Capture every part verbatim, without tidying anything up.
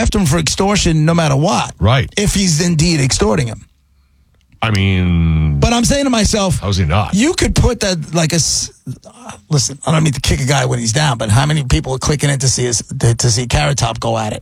after him for extortion no matter what. Right. If he's indeed extorting him. I mean... But I'm saying to myself... How's he not? You could put that like a... Uh, listen, I don't mean to kick a guy when he's down, but how many people are clicking in to see his, to, to see Carrot Top go at it?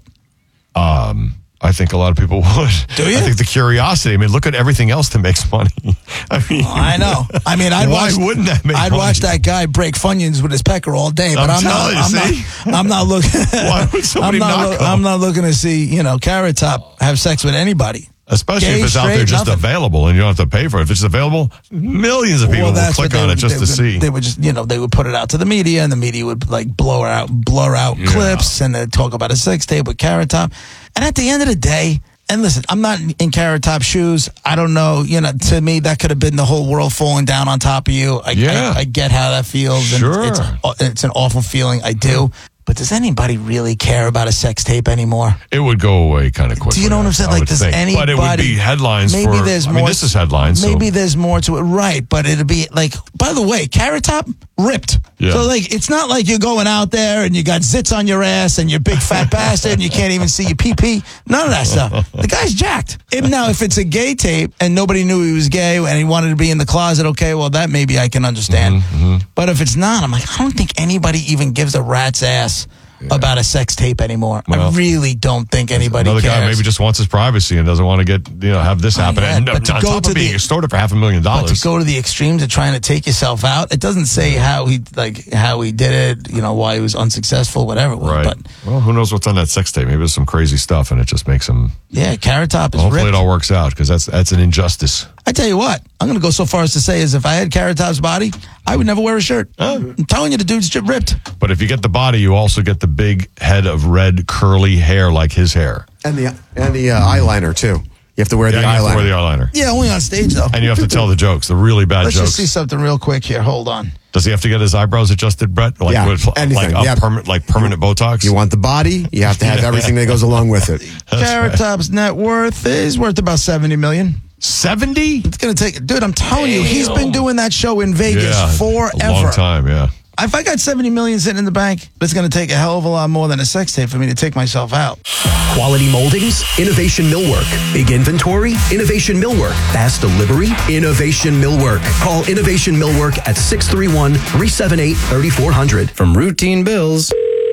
Um... I think a lot of people would. Do you? I think the curiosity. I mean, look at everything else that makes money. I mean, oh, I know. I mean, I'd why watch, wouldn't that make I'd money? watch that guy break Funyuns with his pecker all day, but I'm, I'm, not. you, I'm see? not. I'm not looking. Why would somebody I'm not, not lo- go? I'm not looking to see you know Carrot Top have sex with anybody. Especially Gay, if it's out straight, there just nothing. available and you don't have to pay for it. If it's available, millions of people Well, will that's click what they on would- it just they to would, see. They would just, you know, they would put it out to the media, and the media would like blur out, blur out Yeah. clips, and they'd talk about a sex tape with Carrot Top. And at the end of the day, and listen, I'm not in Carrot Top's shoes. I don't know, you know. To me, that could have been the whole world falling down on top of you. I, Yeah. I, I get how that feels. And Sure. it's, it's an awful feeling. I do. But does anybody really care about a sex tape anymore? It would go away kind of quickly. Do you know what I'm saying? I Like, would does think. anybody? But it would be headlines maybe for. There's I more, mean, this is headlines. Maybe so. there's more to it, right? But it'd be like. By the way, Carrot Top ripped. Yeah. So like, it's not like you're going out there and you got zits on your ass and you're big fat bastard and you can't even see your pee pee. None of that stuff. The guy's jacked. If, now, if it's a gay tape and nobody knew he was gay and he wanted to be in the closet, okay, well that maybe I can understand. Mm-hmm. But if it's not, I'm like, I don't think anybody even gives a rat's ass. Yeah. About a sex tape anymore. Well, I really don't think anybody Another cares. guy maybe just wants his privacy and doesn't want to get, you know, have this happen. Yeah, and but to on go top to of being the- extorted for half a million But dollars. to go to the extremes of trying to take yourself out, it doesn't say how he like how he did it, you know, why he was unsuccessful, whatever it was. Right. But well, who knows what's on that sex tape? Maybe there's some crazy stuff and it just makes him. yeah, Carrot Top is Hopefully ripped. it all works out because that's that's an injustice. I tell you what, I'm going to go so far as to say is if I had Carrot Top's body, I would never wear a shirt. I'm telling you, the dude's just ripped. But if you get the body, you also get the big head of red curly hair like his hair. And the and the uh, eyeliner too. You have to wear Yeah, the you have to eyeliner. wear the eyeliner. Yeah, only on stage though. And you have to tell the jokes, the really bad Let's jokes. just see something real quick here. Hold on. Does he have to get his eyebrows adjusted, Brett? Like Yeah, with, anything. like, a Yeah. permanent, like permanent Botox? You want the body, you have to have everything that goes along with it. Carrot right. Top's net worth is worth about seventy million. seventy? It's going to take, dude, I'm telling you, he's been doing that show in Vegas Yeah, forever. a long time, yeah. If I got seventy million sitting in the bank, it's going to take a hell of a lot more than a sex tape for me to take myself out. Quality moldings, Innovation Millwork. Big inventory, Innovation Millwork. Fast delivery, Innovation Millwork. Call Innovation Millwork at six three one, three seven eight, three four zero zero. From routine bills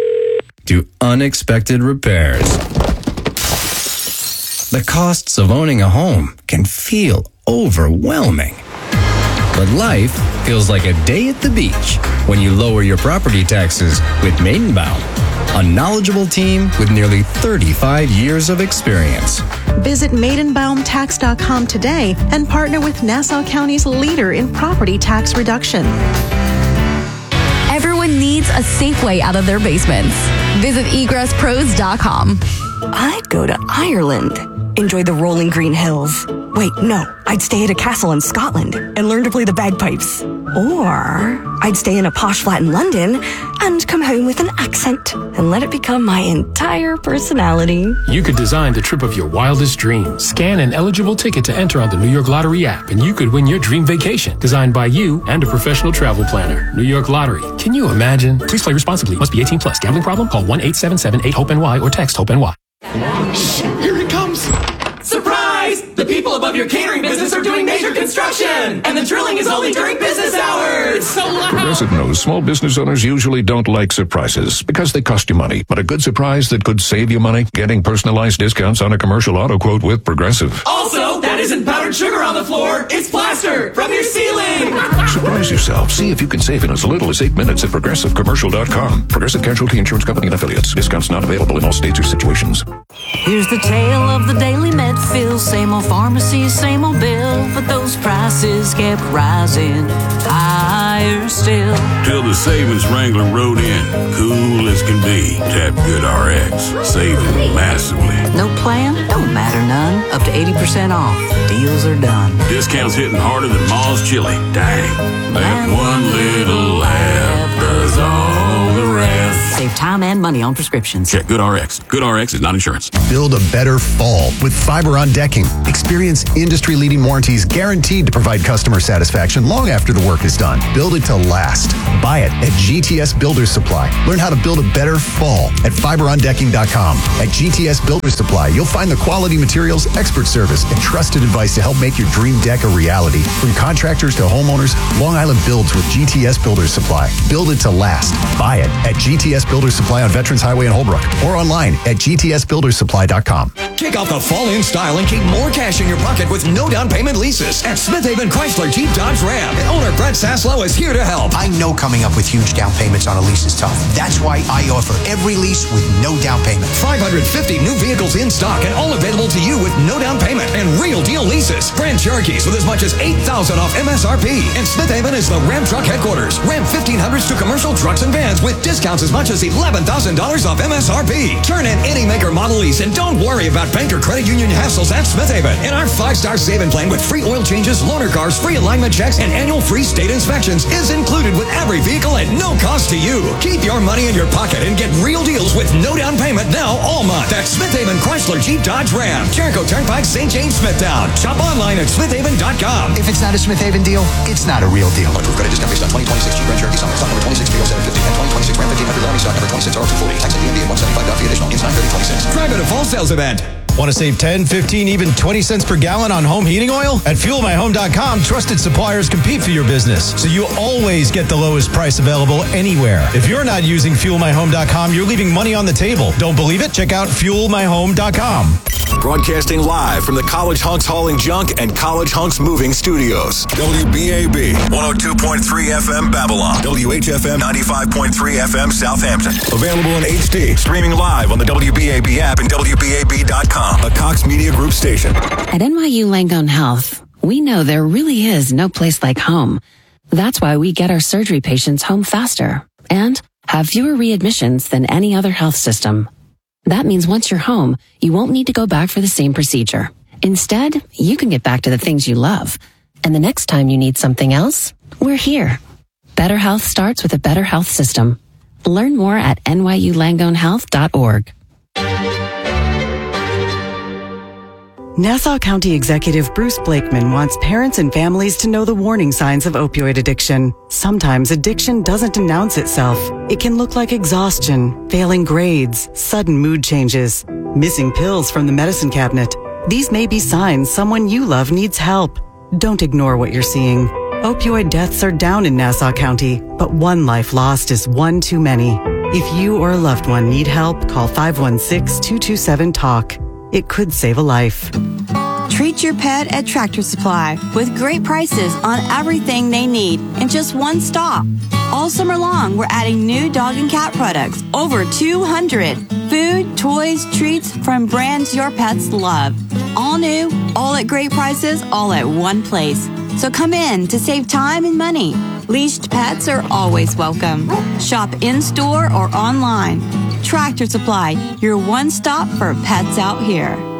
to unexpected repairs, the costs of owning a home can feel overwhelming. But life feels like a day at the beach when you lower your property taxes with Maidenbaum, a knowledgeable team with nearly thirty-five years of experience. Visit maidenbaum tax dot com today and partner with Nassau County's leader in property tax reduction. Everyone needs a safe way out of their basements. Visit egress pros dot com. I'd go to Ireland. Enjoy the rolling green hills. Wait, no. I'd stay at a castle in Scotland and learn to play the bagpipes. Or I'd stay in a posh flat in London and come home with an accent and let it become my entire personality. You could design the trip of your wildest dreams. Scan an eligible ticket to enter on the New York Lottery app, and you could win your dream vacation, designed by you and a professional travel planner. New York Lottery. Can you imagine? Please play responsibly. Must be eighteen plus. Gambling problem? Call one eight seven seven eight hope N Y or text HOPE N Y. Shh, here it comes. Surprise! The people above your catering business are doing major construction, and the drilling is only during business hours. So loud. Progressive knows small business owners usually don't like surprises because they cost you money. But a good surprise that could save you money? Getting personalized discounts on a commercial auto quote with Progressive. Also, that isn't powdered sugar on the floor. It's plaster from your ceiling. Surprise yourself. See if you can save in as little as eight minutes at progressive commercial dot com. Progressive Casualty Insurance Company and affiliates. Discounts not available in all states or situations. Here's the tale of the daily Medfield. Same old pharmacy, same old bill, but those prices kept rising higher still. Till the savings wrangler rode in, cool as can be. Tap Good R X, saving massively. No plan? Don't matter none. Up to eighty percent off. Deals are done. Discounts hitting harder than Ma's chili. Dang, that one little laugh does all the rest. save time and money on prescriptions. Check GoodRx. GoodRx is not insurance. Build a better fall with fiber on decking. Experience industry-leading warranties guaranteed to provide customer satisfaction long after the work is done. Build it to last. Buy it at G T S Builders Supply. Learn how to build a better fall at fiber on decking dot com. At G T S Builders Supply, you'll find the quality materials, expert service, and trusted advice to help make your dream deck a reality. From contractors to homeowners, Long Island builds with G T S Builders Supply. Build it to last. Buy it at G T S Builders Supply on Veterans Highway in Holbrook or online at G T S builders supply dot com. Kick off the fall in style and keep more cash in your pocket with no down payment leases at Smith Haven Chrysler Jeep Dodge Ram. And owner Brett Saslow is here to help. I know coming up with huge down payments on a lease is tough. That's why I offer every lease with no down payment. five hundred fifty new vehicles in stock and all available to you with no down payment and real deal leases. Grand Cherokees with as much as eight thousand dollars off M S R P. And Smith Haven is the Ram Truck headquarters. Ram fifteen hundreds to commercial trucks and vans with discounts as much as eleven thousand dollars off M S R P. Turn in any maker model lease and don't worry about bank or credit union hassles at Smith Haven. And our five-star saving plan with free oil changes, loaner cars, free alignment checks, and annual free state inspections is included with every vehicle at no cost to you. Keep your money in your pocket and get real deals with no down payment now all month. That's Smith Haven Chrysler Jeep Dodge Ram. Jericho Turnpike, Saint James, Smithtown. Shop online at smith haven dot com. If it's not a Smith Haven deal, it's not a real deal. Approved credit discount based on twenty twenty-six Jeep Grand Cherokee Summit. Stock number twenty-six three oh seven fifty and twenty twenty-six Ram fifteen hundred Laramie stock number twenty-six R two forty. Tax at D M V at one seventy-five fee additional. Ins nine thirty twenty-six. Drive at a fall sales event. Want to save ten, fifteen, even twenty cents per gallon on home heating oil? At fuel my home dot com, trusted suppliers compete for your business, so you always get the lowest price available anywhere. If you're not using fuel my home dot com, you're leaving money on the table. Don't believe it? Check out fuel my home dot com. Broadcasting live from the College Hunks Hauling Junk and College Hunks Moving Studios. W B A B one oh two point three F M Babylon. W H F M ninety-five point three F M Southampton. Available in H D. Streaming live on the W B A B app and W B A B dot com. A Cox Media Group station. At N Y U Langone Health, we know there really is no place like home. That's why we get our surgery patients home faster and have fewer readmissions than any other health system. That means once you're home, you won't need to go back for the same procedure. Instead, you can get back to the things you love. And the next time you need something else, we're here. Better health starts with a better health system. Learn more at N Y U langone health dot org. Nassau County Executive Bruce Blakeman wants parents and families to know the warning signs of opioid addiction. Sometimes addiction doesn't announce itself. It can look like exhaustion, failing grades, sudden mood changes, missing pills from the medicine cabinet. These may be signs someone you love needs help. Don't ignore what you're seeing. Opioid deaths are down in Nassau County, but one life lost is one too many. If you or a loved one need help, call five one six, two two seven, talk. It could save a life. Treat your pet at Tractor Supply with great prices on everything they need in just one stop. All summer long, we're adding new dog and cat products, over two hundred. Food, toys, treats from brands your pets love. All new, all at great prices, all at one place. So come in to save time and money. Leashed pets are always welcome. Shop in-store or online. Tractor Supply, your one stop for pets out here.